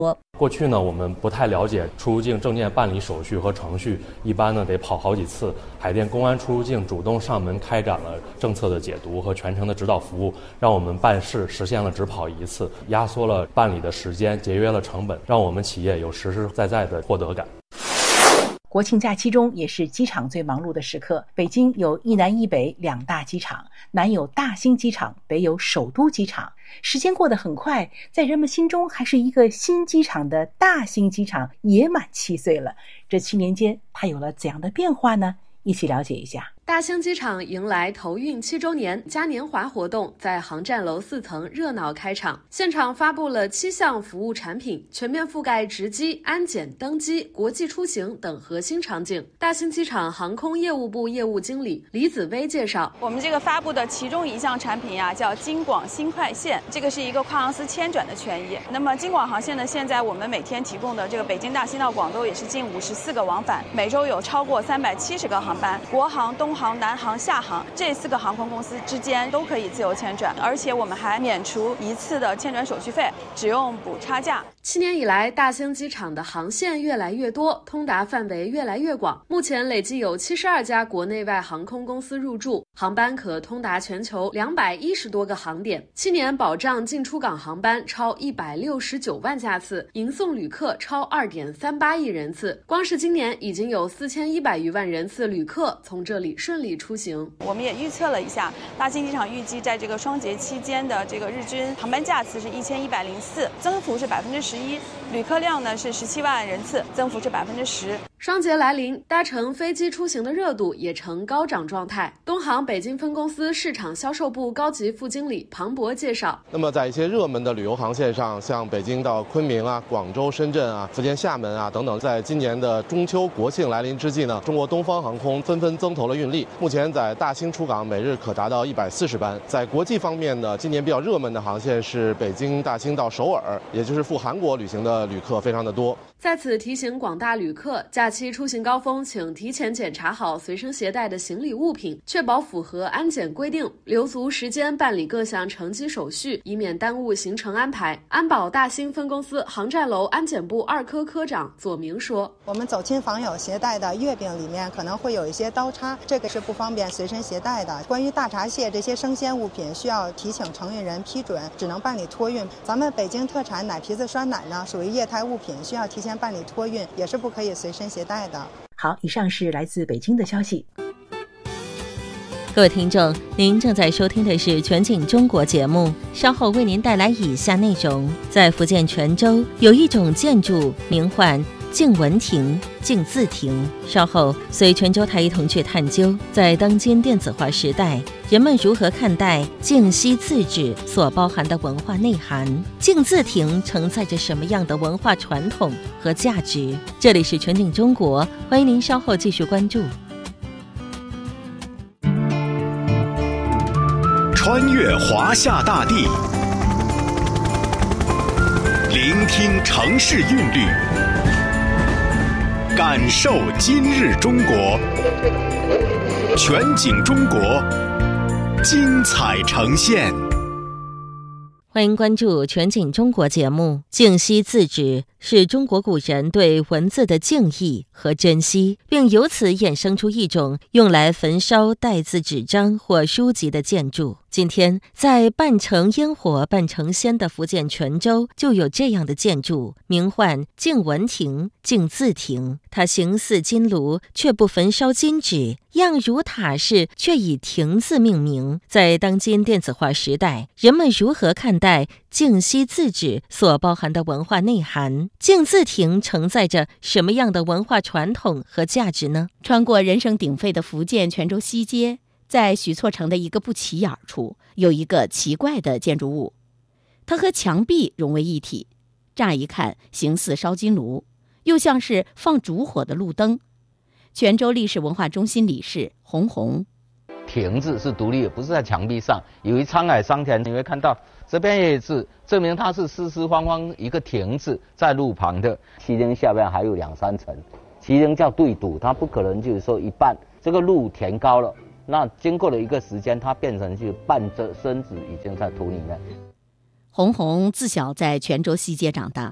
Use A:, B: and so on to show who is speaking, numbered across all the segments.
A: 过去呢，我们不太了解出入境证件办理手续和程序，一般呢得跑好几次。海淀公安出入境主动上门开展了政策的解读和全程的指导服务，让我们办事实现了只跑一次，压缩了办理的时间，节约了成本，让我们企业有实实在在的获得感。
B: 国庆假期中也是机场最忙碌的时刻。北京有一南一北两大机场，南有大兴机场，北有首都机场。时间过得很快，在人们心中还是一个新机场的大兴机场也满7岁了。这7年间，它有了怎样的变化呢？一起了解一下。
C: 大兴机场迎来投运7周年嘉年华活动在航站楼4层热闹开场，现场发布了7项服务产品，全面覆盖值机、安检、登机、国际出行等核心场景。大兴机场航空业务部业务经理李子薇介绍，
D: 我们这个发布的其中一项产品叫京广新快线，这个是一个跨航司迁转的权益。那么京广航线呢，现在我们每天提供的这个北京大兴到广州也是近54个往返，每周有超过370个航班，国航、东航、南航、厦航这4个航空公司之间都可以自由迁转，而且我们还免除1次的迁转手续费，只用补差价。
C: 7年以来，大兴机场的航线越来越多，通达范围越来越广。目前累计有72家国内外航空公司入驻，航班可通达全球210多个航点。7年保障进出港航班超169万架次，迎送旅客超2.38亿人次。光是今年已经有4100余万人次旅客从这里顺利出行。
D: 我们也预测了一下，大兴机场预计在这个双节期间的这个日均航班架次是1104，增幅是11%，旅客量呢是17万人次，增幅是10%。
C: 双节来临，搭乘飞机出行的热度也呈高涨状态。东航北京分公司市场销售部高级副经理庞博介绍，
E: 那么在一些热门的旅游航线上，像北京到昆明广州、深圳福建厦门等等，在今年的中秋国庆来临之际呢，中国东方航空纷纷增投了运力。目前在大兴出港每日可达到140班。在国际方面呢，今年比较热门的航线是北京大兴到首尔，也就是赴韩国旅行的旅客非常的多。
C: 在此提醒广大旅客，假期出行高峰请提前检查好随身携带的行李物品，确保符合安检规定，留足时间办理各项乘机手续，以免耽误行程安排。安保大兴分公司航站楼安检部2科科长左明说，
F: 我们走亲访友携带的月饼里面可能会有一些刀叉，这个是不方便随身携带的。关于大闸蟹这些生鲜物品，需要提请承运人批准，只能办理托运。咱们北京特产奶皮子酸奶呢，属于液态物品，需要提前办理托运，也是不可以随身携带的。
B: 好，以上是来自北京的消息。
G: 各位听众，您正在收听的是全景中国节目，稍后为您带来以下内容。在福建泉州有一种建筑名唤静文亭、静字亭。稍后随泉州台一同去探究，在当今电子化时代，人们如何看待静息字纸所包含的文化内涵？静字亭承载着什么样的文化传统和价值？这里是全景中国，欢迎您稍后继续关注。
H: 穿越华夏大地，聆听城市韵律，感受今日中国。全景中国，精彩呈现。
G: 欢迎关注全景中国节目。静息字纸是中国古人对文字的敬意和珍惜，并由此衍生出一种用来焚烧带字纸张或书籍的建筑。今天在半城烟火半城鲜的福建泉州就有这样的建筑，名唤静文亭、静字亭。它形似金炉，却不焚烧金纸，样如塔式，却以亭字命名。在当今电子化时代，人们如何看待静息字纸所包含的文化内涵？静字亭承载着什么样的文化传统和价值呢？
B: 穿过人声鼎沸的福建泉州西街，在许厝城的一个不起眼处，有一个奇怪的建筑物，它和墙壁融为一体，乍一看形似烧金炉，又像是放烛火的路灯。泉州历史文化中心理事洪红，
I: 亭字是独立的，不是在墙壁上。由于沧海桑田，你会看到这边也是证明它是四四方方一个亭字在路旁的。旗亭下边还有2-3层，旗亭叫对堵，它不可能就是说一半这个路填高了，那经过了一个时间，它变成就半遮身子已经在土里面。
B: 洪红自小在泉州西街长大，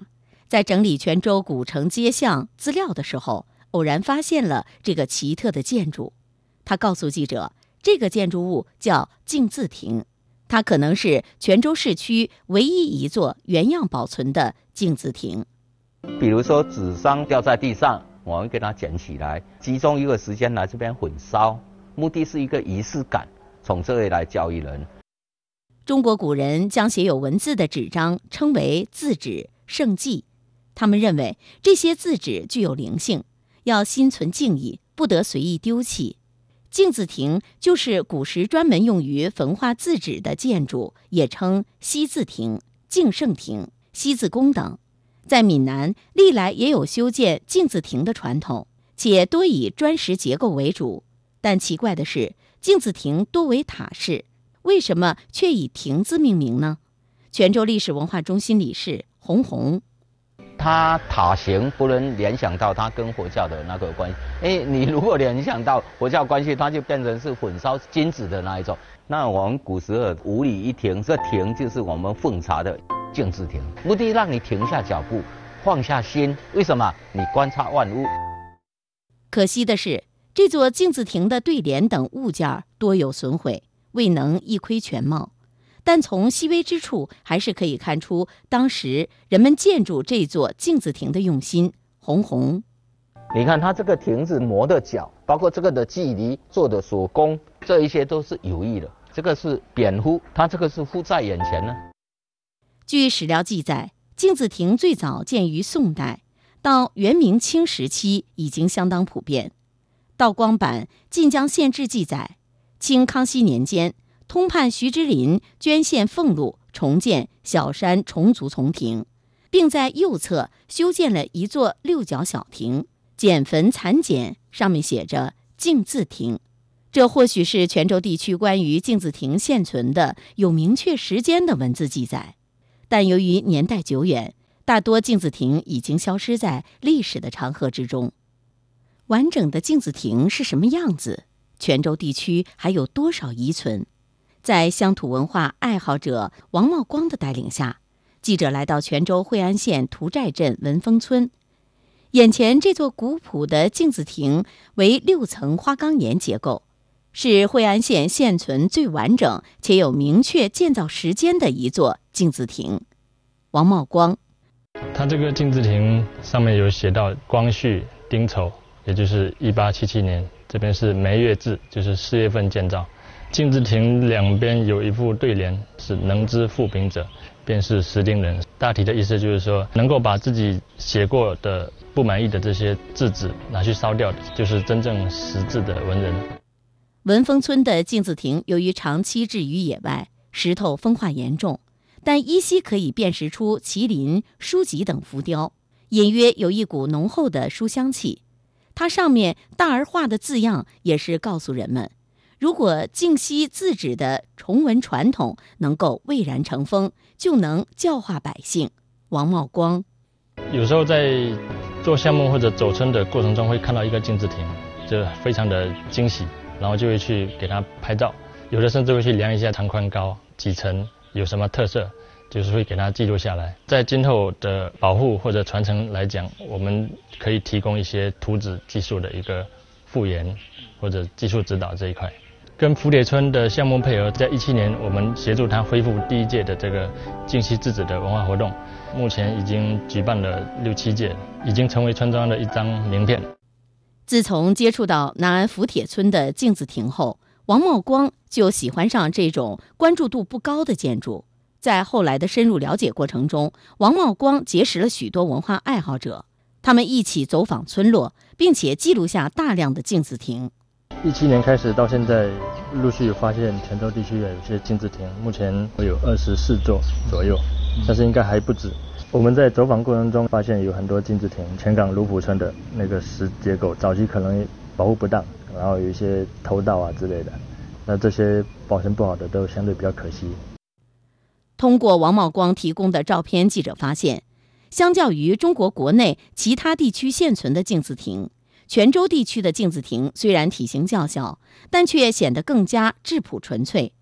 B: 在整理泉州古城街巷资料的时候，偶然发现了这个奇特的建筑。他告诉记者，这个建筑物叫敬字亭，它可能是泉州市区唯一一座原样保存的敬字亭。
I: 比如说纸张掉在地上，我们给它捡起来，集中一个时间来这边焚烧，目的是一个仪式感，从这里来教育人。
B: 中国古人将写有文字的纸张称为字纸、圣迹。他们认为这些字纸具有灵性，要心存敬意，不得随意丢弃。敬字亭就是古时专门用于焚化字纸的建筑，也称西字亭、敬圣亭、西字宫等。在闽南历来也有修建敬字亭的传统，且多以砖石结构为主。但奇怪的是，敬字亭多为塔式，为什么却以亭字命名呢？泉州历史文化中心理事洪红，
I: 它塔形不能联想到它跟佛教的那个关系，你如果联想到佛教关系，它就变成是焚烧金子的那一种。那我们古时候五礼一停，这停就是我们奉茶的敬字亭，目的让你停下脚步，放下心。为什么？你观察万物。
B: 可惜的是，这座敬字亭的对联等物件多有损毁，未能一窥全貌。但从细微之处，还是可以看出当时人们建筑这座敬字亭的用心。红红，
I: 你看它这个亭子磨的角，包括这个的距离做的手工，这一些都是有意的。这个是扁敷，它这个是敷在眼前呢。
B: 据史料记载，敬字亭最早建于宋代，到元明清时期已经相当普遍。道光版《晋江县志》记载，清康熙年间，通判徐之林捐献俸禄，重建小山重足丛亭，并在右侧修建了一座六角小亭，简坟残简，上面写着敬字亭。这或许是泉州地区关于敬字亭现存的有明确时间的文字记载，但由于年代久远，大多敬字亭已经消失在历史的长河之中。完整的敬字亭是什么样子？泉州地区还有多少遗存？在乡土文化爱好者王茂光的带领下，记者来到泉州惠安县涂寨镇文峰村。眼前这座古朴的敬字亭为6层花岗岩结构，是惠安县现存最完整且有明确建造时间的一座敬字亭。王茂光，
J: 它这个敬字亭上面有写到光绪丁丑，也就是1877年，这边是梅月至，就是4月份建造。敬字亭两边有一副对联，是能知负评者，便是石丁人。大体的意思就是说，能够把自己写过的不满意的这些字纸拿去烧掉的，就是真正识字的文人。
B: 文峰村的敬字亭由于长期置于野外，石头风化严重，但依稀可以辨识出麒麟、书籍等浮雕，隐约有一股浓厚的书香气。它上面大而化的字样也是告诉人们，如果敬惜字纸的崇文传统能够蔚然成风，就能教化百姓。王茂光，
J: 有时候在做项目或者走村的过程中，会看到一个敬字亭，就非常的惊喜，然后就会去给它拍照，有的甚至会去量一下长宽高几层，有什么特色，就是会给它记录下来。在今后的保护或者传承来讲，我们可以提供一些图纸技术的一个复原或者技术指导这一块。跟福铁村的项目配合，在17年我们协助他恢复第1届的这个敬惜字纸的文化活动，目前已经举办了6、7届，已经成为村庄的一张名片。
B: 自从接触到南安福铁村的敬字亭后，王茂光就喜欢上这种关注度不高的建筑。在后来的深入了解过程中，王茂光结识了许多文化爱好者，他们一起走访村落，并且记录下大量的敬字亭。
J: 17年开始到现在，陆续发现泉州地区有些敬字亭，目前有24座左右，但是应该还不止。我们在走访过程中发现有很多敬字亭，泉港卢浦村的那个石结构早期可能保护不当，然后有一些偷盗啊之类的，那这些保存不好的都相对比较可惜。
B: 通过王茂光提供的照片，记者发现，相较于中国国内其他地区现存的敬字亭，泉州地区的敬字亭虽然体型较小，但却显得更加质朴纯粹。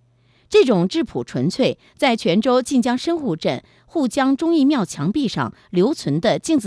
K: 这种质朴纯粹，在泉州晋江深户镇沪江忠义庙墙壁上留存的镜子